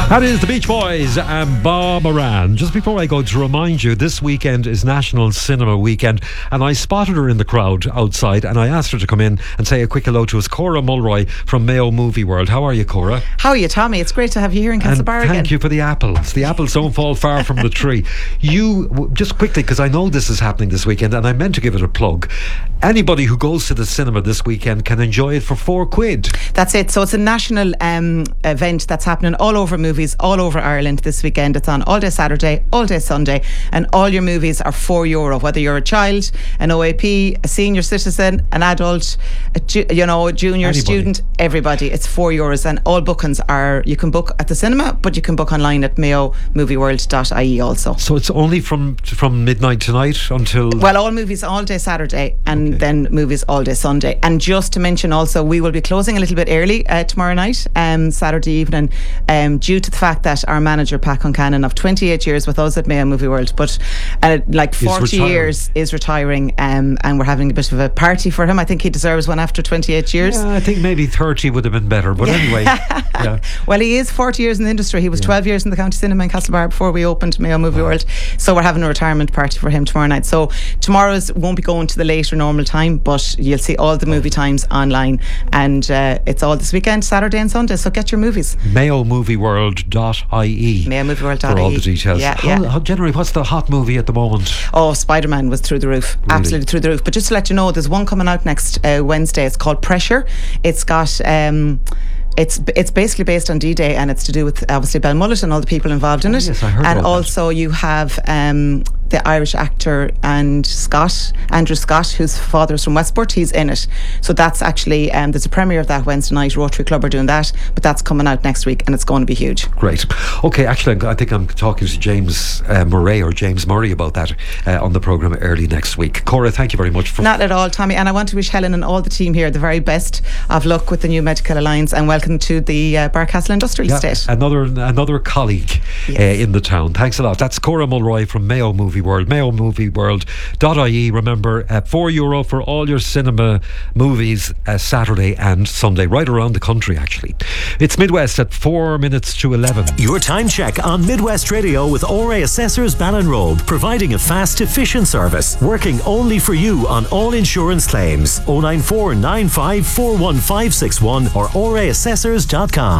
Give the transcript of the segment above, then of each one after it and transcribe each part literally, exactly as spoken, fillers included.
That is the Beach Boys and Bob Moran. Just before I go, to remind you, this weekend is National Cinema Weekend, and I spotted her in the crowd outside, and I asked her to come in and say a quick hello to us. Cora Mulroy from Mayo Movie World. How are you, Cora? How are you, Tommy? It's great to have you here in Castlebar again. Thank you for the apples. The apples don't fall far from the tree. You, just quickly, because I know this is happening this weekend, and I meant to give it a plug. Anybody who goes to the cinema this weekend can enjoy it for four quid. That's it. So it's a national um, event that's happening all over movies, all over Ireland this weekend. It's on all day Saturday, all day Sunday, and all your movies are four euro. Whether you're a child, an O A P, a senior citizen, an adult, a ju- you know, a junior Anybody. student, everybody. It's four euros, and all bookings are, you can book at the cinema, but you can book online at mayo movie world dot I E also. So it's only from from midnight tonight until... Well, all movies all day Saturday, and Okay. then movies all day Sunday. And just to mention also, we will be closing a little bit early uh, tomorrow night, um, Saturday evening, um, due to the fact that our manager, Pat Concannon, of twenty-eight years with us at Mayo Movie World, but uh, like forty retiring. years, is retiring, um, and we're having a bit of a party for him. I think he deserves one after twenty-eight years. Yeah, I think maybe thirty would have been better, but anyway. Yeah. Well, he is forty years in the industry. He was Yeah. twelve years in the county cinema in Castlebar before we opened Mayo Movie Wow. World. So we're having a retirement party for him tomorrow night. So tomorrow's won't be going to the later normal time, but you'll see all the movie times online, and uh, it's all this weekend, Saturday and Sunday. So get your movies. mayo movie world dot I E mayo movie world dot I E for all the details. Yeah, how, yeah. how, generally, what's the hot movie at the moment? Oh, Spider-Man was through the roof. Really? Absolutely through the roof. But just to let you know, there's one coming out next uh, Wednesday. It's called Pressure. It's got... Um, It's it's basically based on D-Day, and it's to do with obviously Belmullet and all the people involved in Oh, it. yes, I heard and about also you have um, the Irish actor and Scott, Andrew Scott, whose father's from Westport. He's in it. So that's actually, um, there's a premiere of that Wednesday night. Rotary Club are doing that, but that's coming out next week, and it's going to be huge. Great. Okay, actually, I'm- I think I'm talking to James uh, Murray or James Murray about that uh, on the programme early next week. Cora, thank you very much for... Not at all, Tommy. And I want to wish Helen and all the team here the very best of luck with the new Medical Alliance, and welcome to the uh, Barcastle Industrial Yeah, Estate. another another colleague Yes. uh, in the town. Thanks a lot. That's Cora Mulroy from Mayo Movie World. mayo movie world dot I E. Remember, uh, four euro for all your cinema movies uh, Saturday and Sunday, right around the country actually. It's Midwest at four minutes to eleven. Your time check on Midwest Radio with O R A Assessors Ballinrobe, providing a fast, efficient service, working only for you on all insurance claims. oh nine four nine five four one five six one or O R A assessors dot com.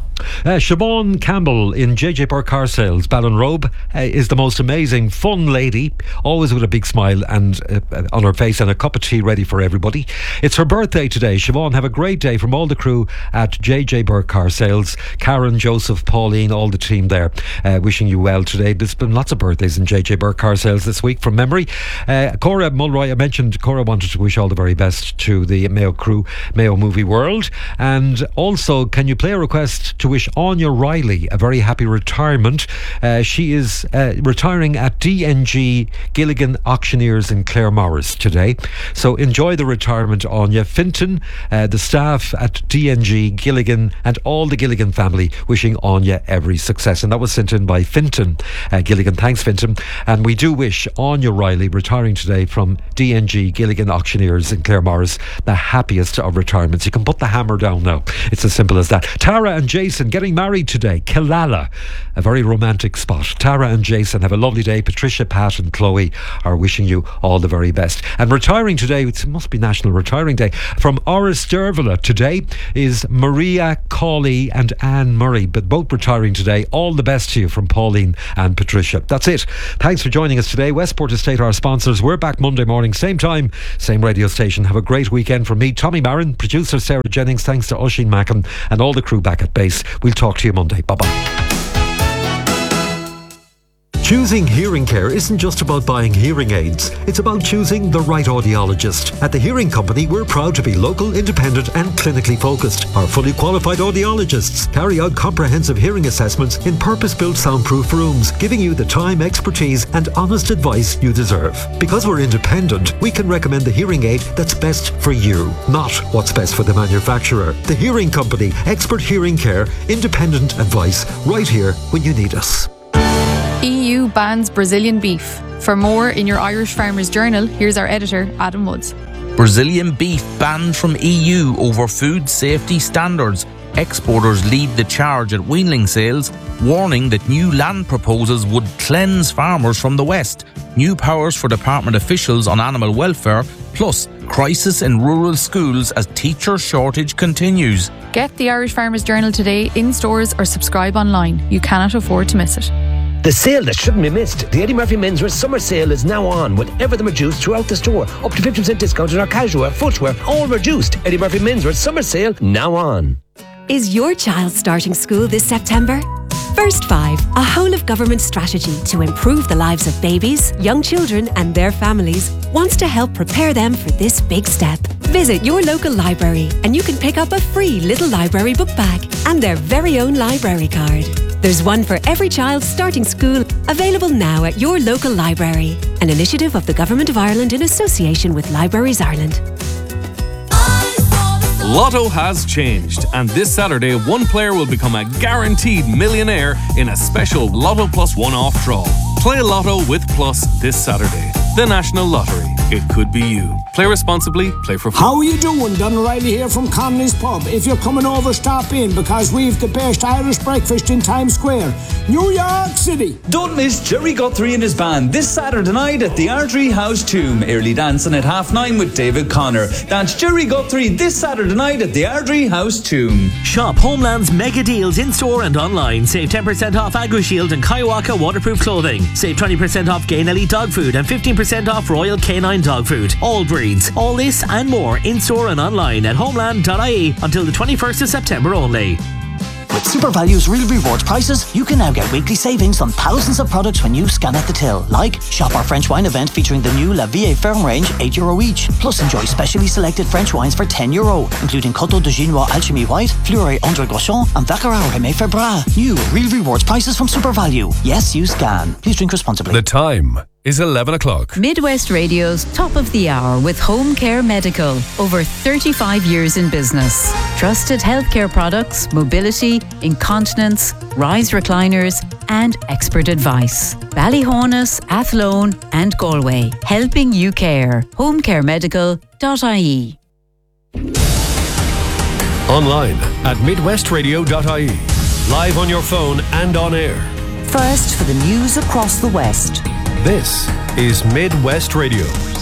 Uh, Siobhan Campbell in J J Burke Car Sales, Ballinrobe, uh, is the most amazing, fun lady, always with a big smile and uh, on her face and a cup of tea ready for everybody. It's her birthday today. Siobhan, have a great day from all the crew at J J Burke Car Sales. Karen, Joseph, Pauline, all the team there, uh, wishing you well today. There's been lots of birthdays in J J Burke Car Sales this week from memory. Uh, Cora Mulroy, I mentioned Cora wanted to wish all the very best to the Mayo crew, Mayo Movie World. And also, can you play a request to wish Anya Riley a very happy retirement? Uh, she is uh, retiring at D N G Gilligan Auctioneers in Claremorris today. So enjoy the retirement, Anya. Finton, uh, the staff at D N G Gilligan and all the Gilligan family wishing Anya every success. And that was sent in by Finton uh, Gilligan. Thanks, Finton. And we do wish Anya Riley, retiring today from D N G Gilligan Auctioneers in Claremorris, the happiest of retirements. You can put the hammer down now. It's as simple as that. Tara and Jason getting married today. Killala, a very romantic spot. Tara and Jason have a lovely day. Patricia, Pat and Chloe are wishing you all the very best. And retiring today, it must be National Retiring Day, from Orisdervilla today is Maria Cawley and Anne Murray, but both retiring today. All the best to you from Pauline and Patricia. That's it. Thanks for joining us today. Westport Estate, our sponsors. We're back Monday morning, same time, same radio station. Have a great weekend from me, Tommy Marin, producer Sarah Jennings, thanks to Oisin Mackin and all the crew back at base. We'll talk to you Monday. Bye-bye. Choosing hearing care isn't just about buying hearing aids. It's about choosing the right audiologist. At the Hearing Company, we're proud to be local, independent and clinically focused. Our fully qualified audiologists carry out comprehensive hearing assessments in purpose-built soundproof rooms, giving you the time, expertise and honest advice you deserve. Because we're independent, we can recommend the hearing aid that's best for you, not what's best for the manufacturer. The Hearing Company, expert hearing care, independent advice, right here when you need us. E U bans Brazilian beef. For more in your Irish Farmers Journal, here's our editor, Adam Woods. Brazilian beef banned from E U over food safety standards. exporters lead the charge at weanling sales, warning that new land proposals would cleanse farmers from the West. New powers for department officials on animal welfare, plus crisis in rural schools as teacher shortage continues. Get the Irish Farmers Journal today in stores or subscribe online. You cannot afford to miss it. The sale that shouldn't be missed. The Eddie Murphy Menswear Summer Sale is now on with everything reduced throughout the store. Up to fifty percent discount on our casual wear, footwear, all reduced. Eddie Murphy Menswear Summer Sale now on. Is your child starting school this September? First Five, a whole-of-government strategy to improve the lives of babies, young children and their families, wants to help prepare them for this big step. Visit your local library and you can pick up a free Little Library book bag and their very own library card. There's one for every child starting school, available now at your local library. An initiative of the Government of Ireland in association with Libraries Ireland. Lotto has changed, and this Saturday, one player will become a guaranteed millionaire in a special Lotto Plus one-off draw. Play Lotto with Plus this Saturday. The National Lottery. It could be you. Play responsibly, play for fun. How are you doing? Don O'Reilly here from Connolly's Pub. If you're coming over, stop in, because we've the best Irish breakfast in Times Square, New York City. Don't miss Jerry Guthrie and his band this Saturday night at the Ardrey House Tomb. Early dancing at half nine with David Connor. That's Jerry Guthrie this Saturday night at the Ardrey House Tomb. Shop Homeland's mega deals in store and online. Save ten percent off AgriShield and Kaiwaka waterproof clothing. Save twenty percent off Gain Elite dog food and fifteen percent off Royal Canine dog food. All breeds. All this and more in store and online at homeland dot I E until the twenty-first of September only. With SuperValue's real rewards prices, you can now get weekly savings on thousands of products when you scan at the till. Like, shop our French wine event featuring the new La Vie Ferme range, eight euro each. Plus enjoy specially selected French wines for ten euro, including Coteau de Ginois Alchimie White, Fleury André Groschon and Baccarat Rémy Febras. New real rewards prices from SuperValue. Yes, you scan. Please drink responsibly. The time is eleven o'clock. Midwest Radio's Top of the Hour with Home Care Medical. Over thirty-five years in business. Trusted healthcare products, mobility, incontinence, rise recliners and expert advice. Ballyhonus, Athlone and Galway. Helping you care. home care medical dot I E. Online at midwest radio dot I E. Live on your phone and on air. First for the news across the West. This is Midwest Radio.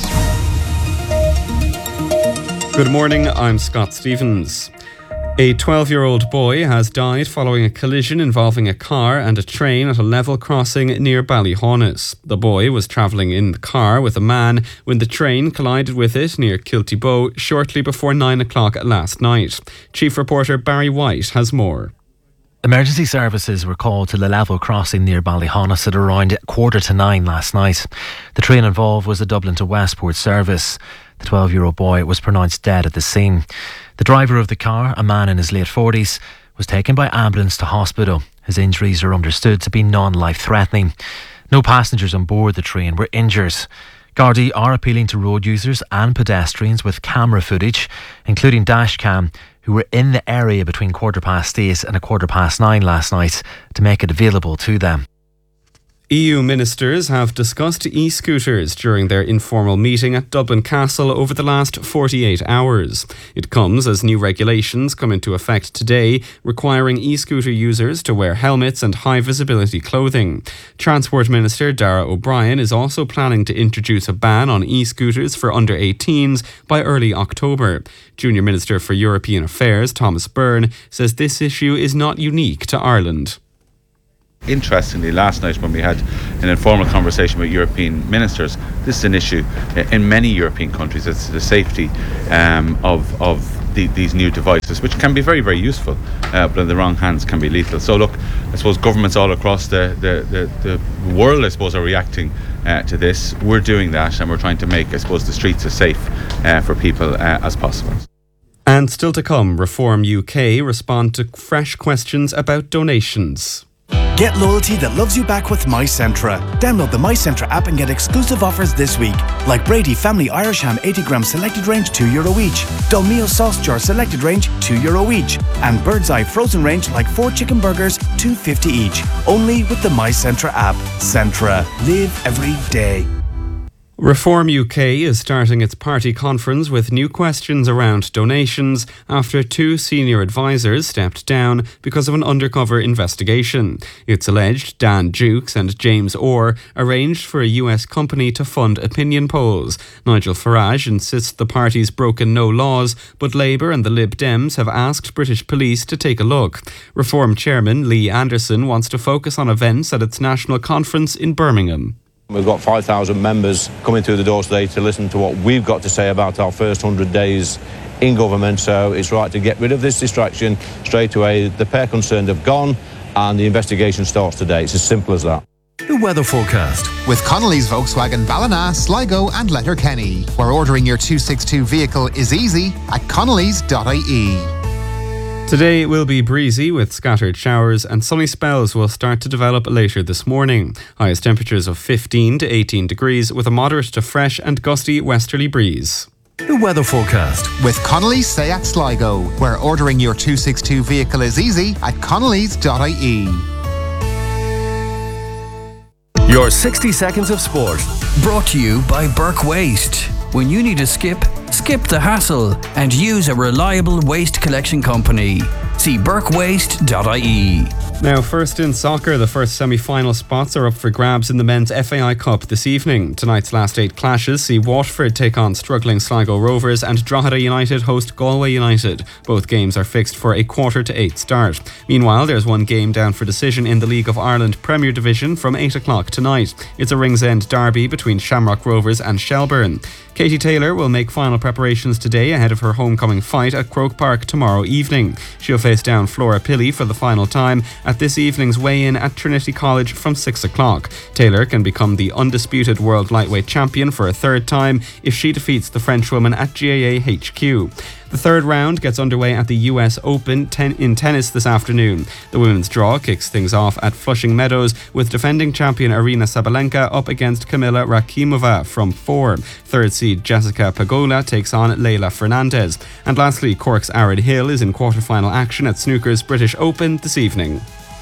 Good morning, I'm Scott Stevens. A twelve-year-old boy has died following a collision involving a car and a train at a level crossing near Ballyhonus. The boy was travelling in the car with a man when the train collided with it near Kiltybow shortly before nine o'clock last night. Chief reporter Barry White has more. Emergency services were called to the level crossing near Ballyhonus at around quarter to nine last night. The train involved was a Dublin to Westport service. The twelve-year-old boy was pronounced dead at the scene. The driver of the car, a man in his late forties, was taken by ambulance to hospital. His injuries are understood to be non-life-threatening. No passengers on board the train were injured. Gardaí are appealing to road users and pedestrians with camera footage, including dashcam, who were in the area between quarter past eight and a quarter past nine last night, to make it available to them. E U ministers have discussed e-scooters during their informal meeting at Dublin Castle over the last forty-eight hours. It comes as new regulations come into effect today, requiring e-scooter users to wear helmets and high-visibility clothing. Transport Minister Darragh O'Brien is also planning to introduce a ban on e-scooters for under eighteens by early October. Junior Minister for European Affairs Thomas Byrne says this issue is not unique to Ireland. Interestingly, last night when we had an informal conversation with European ministers, this is an issue in many European countries. It's the safety um, of, of the, these new devices, which can be very, very useful, uh, but in the wrong hands can be lethal. So look, I suppose governments all across the, the, the, the world, I suppose, are reacting uh, to this. We're doing that, and we're trying to make, I suppose, the streets as safe uh, for people uh, as possible. And still to come, Reform U K respond to fresh questions about donations. Get loyalty that loves you back with MyCentra. Download the MyCentra app and get exclusive offers this week, like Brady Family Irish Ham eighty gram selected range two euro each, Dolmio Sauce Jar selected range two euro each, and Bird's Eye frozen range like four chicken burgers two fifty each. Only with the MyCentra app. Centra. Live every day. Reform U K is starting its party conference with new questions around donations after two senior advisors stepped down because of an undercover investigation. It's alleged Dan Jukes and James Orr arranged for a U S company to fund opinion polls. Nigel Farage insists the party's broken no laws, but Labour and the Lib Dems have asked British police to take a look. Reform chairman Lee Anderson wants to focus on events at its national conference in Birmingham. We've got five thousand members coming through the door today to listen to what we've got to say about our first one hundred days in government, so it's right to get rid of this distraction straight away. The pair concerned have gone and the investigation starts today. It's as simple as that. The weather forecast with Connolly's Volkswagen Ballina, Sligo and Letterkenny, where ordering your two sixty-two vehicle is easy at connellys dot I E. Today it will be breezy with scattered showers and sunny spells will start to develop later this morning. Highest temperatures of fifteen to eighteen degrees with a moderate to fresh and gusty westerly breeze. The weather forecast with Connolly's Seat Sligo, where ordering your two sixty-two vehicle is easy at connellys dot I E. Your sixty seconds of sport. Brought to you by Burke Waste. When you need a skip, skip the hassle and use a reliable waste collection company. See burke waste dot I E. Now, first in soccer, the first semi-final spots are up for grabs in the men's F A I Cup this evening. Tonight's last eight clashes see Waterford take on struggling Sligo Rovers and Drogheda United host Galway United. Both games are fixed for a quarter to eight start. Meanwhile, there's one game down for decision in the League of Ireland Premier Division from eight o'clock tonight. It's a Ringsend derby between Shamrock Rovers and Shelburne. Katie Taylor will make final preparations today ahead of her homecoming fight at Croke Park tomorrow evening. She'll face down Flora Pilley for the final time at this evening's weigh-in at Trinity College from six o'clock. Taylor can become the undisputed world lightweight champion for a third time if she defeats the Frenchwoman at G A A H Q. The third round gets underway at the U S Open ten- in tennis this afternoon. The women's draw kicks things off at Flushing Meadows with defending champion Arina Sabalenka up against Kamila Rakimova from four. Third seed Jessica Pegula takes on Leila Fernandez. And lastly, Cork's Aaron Hill is in quarter-final action at Snooker's British Open this evening.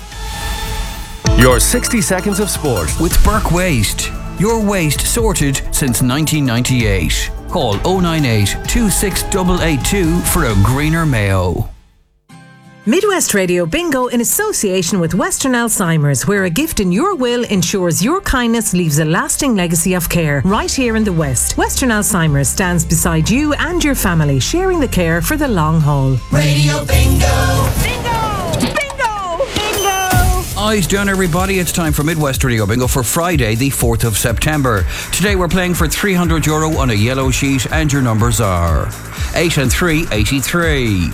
Your sixty seconds of sport with Burke Waste. Your waste sorted since nineteen ninety-eight. Call oh nine eight, two six eight eight two for a greener Mayo. Midwest Radio Bingo in association with Western Alzheimer's, where a gift in your will ensures your kindness leaves a lasting legacy of care. Right here in the West, Western Alzheimer's stands beside you and your family, sharing the care for the long haul. Radio Bingo! Bingo! Bingo! Bingo! Eyes down, everybody. It's time for Midwest Radio Bingo for Friday, the fourth of September. Today we're playing for three hundred euro on a yellow sheet, and your numbers are eight and three, eighty-three.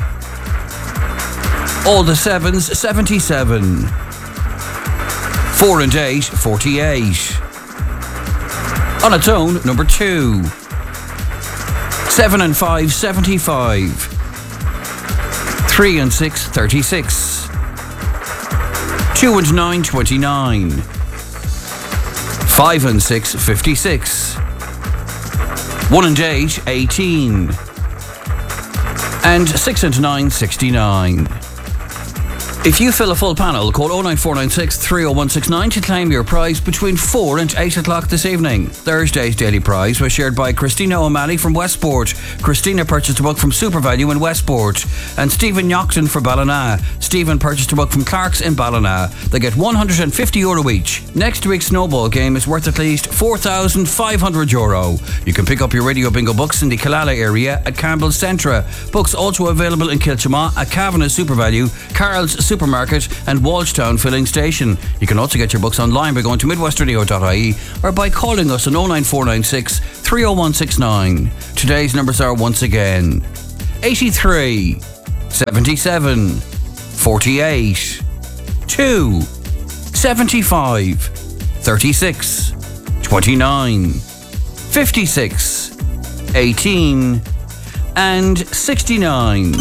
All the sevens, seventy-seven. Four and eight, forty-eight. On its own, number two. Seven and five, seventy-five. Three and six, thirty-six. Two and nine, twenty-nine. Five and six, fifty-six. One and eight, eighteen. And six and nine, sixty-nine. If you fill a full panel, call oh nine four nine six, three oh one six nine to claim your prize between four and eight o'clock this evening. Thursday's daily prize was shared by Christina O'Malley from Westport. Christina purchased a book from SuperValue in Westport. And Stephen Yockton for Ballina. Stephen purchased a book from Clark's in Ballina. They get one hundred fifty euro each. Next week's snowball game is worth at least four thousand five hundred euro. You can pick up your Radio Bingo books in the Killala area at Campbell's Centra. Books also available in Kilchama at Kavanagh's SuperValue, Carl's Supermarket and Walshtown Filling Station. You can also get your books online by going to midwest radio dot I E or by calling us on oh nine four nine six, three oh one six nine. Today's numbers are once again eighty-three, seventy-seven, forty-eight, two, seventy-five, thirty-six, twenty-nine, fifty-six, eighteen and sixty-nine.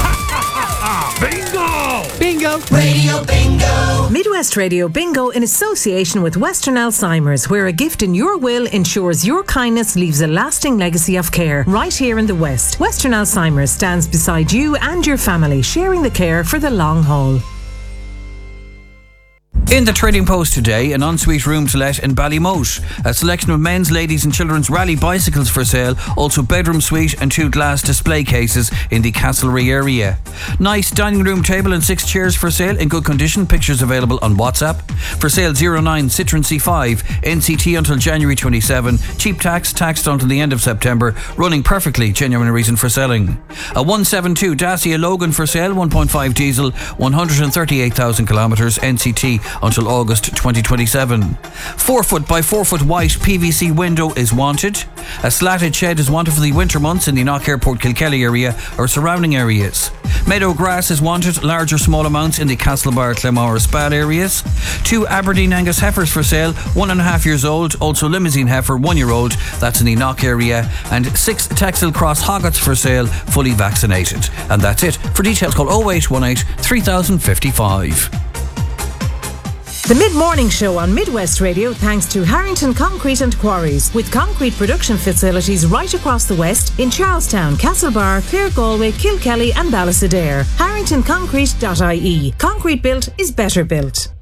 Bingo! Bingo! Radio Bingo! Midwest Radio Bingo in association with Western Alzheimer's, where a gift in your will ensures your kindness leaves a lasting legacy of care. Right here in the West, Western Alzheimer's stands beside you and your family, sharing the care for the long haul. In the Trading Post today, an ensuite room to let in Ballymote. A selection of men's, ladies and children's rally bicycles for sale. Also bedroom suite and two glass display cases in the Castlereagh area. Nice dining room table and six chairs for sale in good condition. Pictures available on WhatsApp. For sale zero nine Citroen C five. N C T until January twenty-seventh. Cheap tax, taxed until the end of September. Running perfectly. Genuine reason for selling. A one seventy-two Dacia Logan for sale. one point five diesel. one hundred thirty-eight thousand kilometres. N C T until August twenty twenty-seven. Four foot by four foot white P V C window is wanted. A slatted shed is wanted for the winter months in the Knock Airport Kilkelly area or surrounding areas. Meadow grass is wanted, large or small amounts in the Castlebar, Clemore, Spal areas. Two Aberdeen Angus heifers for sale, one and a half years old. Also Limousin heifer, one year old. That's in the Knock area. And six Texel Cross hoggets for sale, fully vaccinated. And that's it. For details, call oh eight one eight, three thousand fifty-five. The Mid-Morning Show on Midwest Radio thanks to Harrington Concrete and Quarries, with concrete production facilities right across the West in Charlestown, Castlebar, Clare, Galway, Kilkelly and Ballysadare. harrington concrete dot I E. Concrete built is better built.